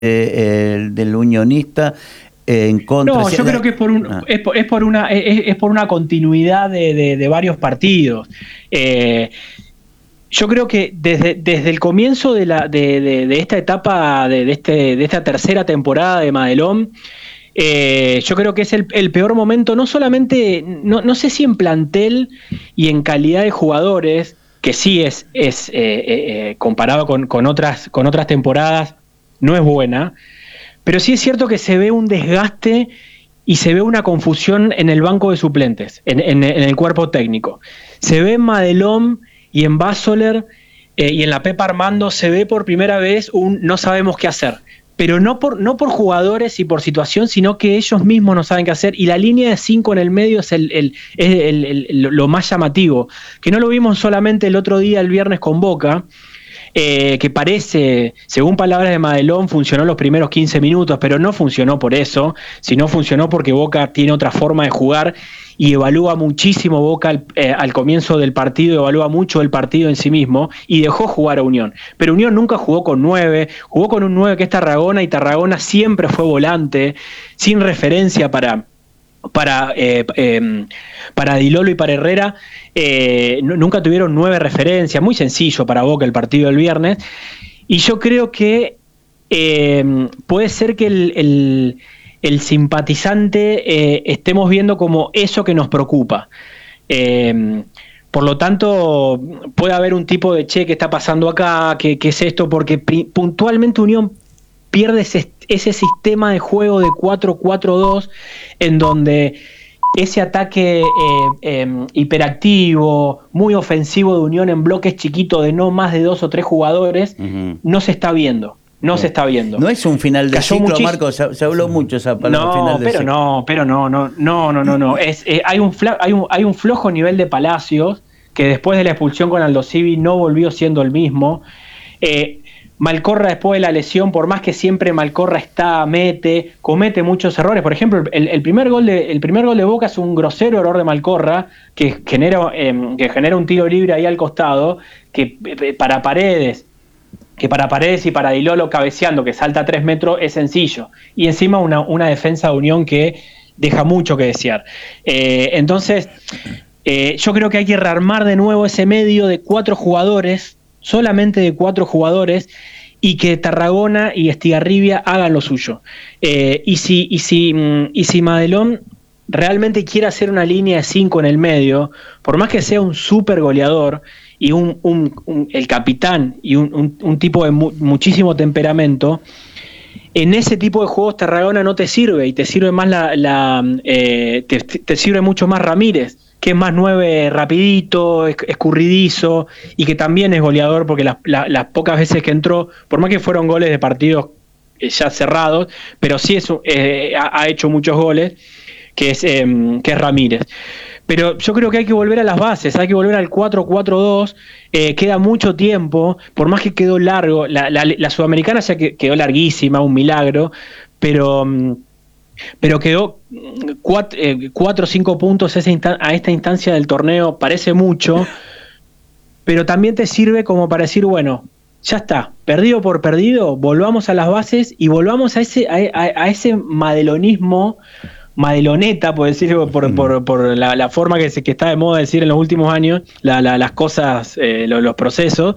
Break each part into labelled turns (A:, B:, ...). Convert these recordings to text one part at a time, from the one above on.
A: del unionista en contra.
B: No, yo creo que es por una continuidad de varios partidos. Yo creo que desde el comienzo de esta etapa, de esta tercera temporada de Madelón, yo creo que es el peor momento, no solamente, no sé si en plantel y en calidad de jugadores, que sí es comparado con otras temporadas, no es buena, pero sí es cierto que se ve un desgaste y se ve una confusión en el banco de suplentes, en el cuerpo técnico. Se ve en Madelón y en Bassoler y en la Pepa Armando se ve por primera vez no sabemos qué hacer. Pero no por jugadores y por situación, sino que ellos mismos no saben qué hacer. Y la línea de 5 en el medio es lo más llamativo. Que no lo vimos solamente el otro día, el viernes con Boca, que parece, según palabras de Madelón, funcionó los primeros 15 minutos, pero no funcionó por eso, sino funcionó porque Boca tiene otra forma de jugar y evalúa muchísimo Boca al comienzo del partido, evalúa mucho el partido en sí mismo y dejó jugar a Unión. Pero Unión nunca jugó con 9, jugó con un 9 que es Tarragona, y Tarragona siempre fue volante, sin referencia para Di Lolo y para Herrera. Nunca tuvieron 9 referencias, muy sencillo para Boca el partido del viernes, y yo creo que puede ser que el simpatizante estemos viendo como eso que nos preocupa. Por lo tanto, puede haber un tipo de ¿qué está pasando acá? ¿Qué es esto? Porque puntualmente Unión pierde ese sistema de juego de 4-4-2 en donde ese ataque hiperactivo, muy ofensivo de Unión en bloques chiquitos de no más de 2 o 3 jugadores, no se se está viendo.
A: No es un final de ciclo, Marco, se habló mucho esa palabra, final de ciclo.
B: No. Hay un flojo nivel de Palacios, que después de la expulsión con Aldo Civi no volvió siendo el mismo. Malcorra, después de la lesión, por más que siempre Malcorra comete muchos errores. Por ejemplo, el primer gol de Boca es un grosero error de Malcorra que genera un tiro libre ahí al costado, que para Paredes y para Di Lolo cabeceando, que salta 3 metros, es sencillo. Y encima una defensa de Unión que deja mucho que desear. Entonces, yo creo que hay que rearmar de nuevo ese medio de 4 jugadores, solamente de 4 jugadores, y que Tarragona y Estigarribia hagan lo suyo. Y si Madelón realmente quiere hacer una línea de 5 en el medio, por más que sea un súper goleador y el capitán y un tipo de muchísimo temperamento, en ese tipo de juegos Tarragona no te sirve, y te sirve más te sirve mucho más Ramírez, que es más 9 rapidito, escurridizo, y que también es goleador, porque las pocas veces que entró, por más que fueron goles de partidos ya cerrados, pero sí ha hecho muchos goles, que es Ramírez. Pero yo creo que hay que volver a las bases, hay que volver al 4-4-2, queda mucho tiempo, por más que quedó largo, la Sudamericana ya quedó larguísima, un milagro, pero quedó 4 o 5 puntos a esta instancia del torneo, parece mucho, pero también te sirve como para decir, bueno, ya está, perdido por perdido, volvamos a las bases y volvamos a ese madelonismo, madeloneta, por decirlo, por la forma que está de moda decir en los últimos años, las cosas, los procesos,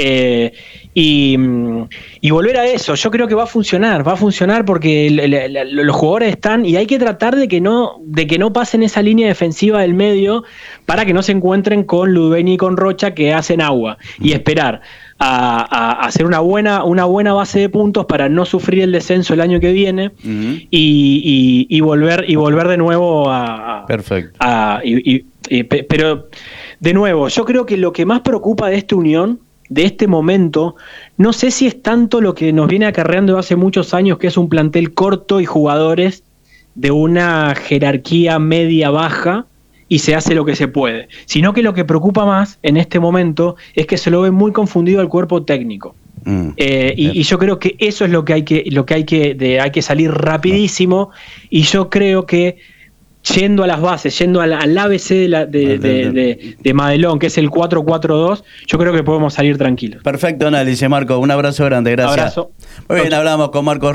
B: y volver a eso. Yo creo que va a funcionar porque los jugadores están, y hay que tratar de que no pasen esa línea defensiva del medio para que no se encuentren con Ludveni y con Rocha, que hacen agua, y esperar a hacer una buena base de puntos para no sufrir el descenso el año que viene, y volver de nuevo a...
A: Perfecto.
B: Pero, de nuevo, yo creo que lo que más preocupa de esta Unión, de este momento, no sé si es tanto lo que nos viene acarreando hace muchos años, que es un plantel corto y jugadores de una jerarquía media-baja, y se hace lo que se puede, sino que lo que preocupa más en este momento es que se lo ve muy confundido al cuerpo técnico. Y yo creo que eso es lo que hay que salir rapidísimo, y yo creo que yendo a las bases, yendo al ABC de Madelón, que es el 4-4-2, yo creo que podemos salir tranquilos.
A: Perfecto análisis, Marco. Un abrazo grande, gracias.
B: Abrazo.
A: Muy bien, hablamos con Marcos